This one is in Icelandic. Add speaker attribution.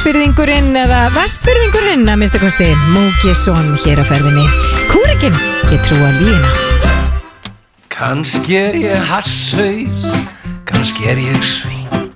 Speaker 1: Eskfirðingurinn eða Vestfirðingurinn að minnsta kosti Múkisson hér á ferðinni. Kúrekinn, ég trú á lína.
Speaker 2: Kannski ég hasshaus, kannski ég svín.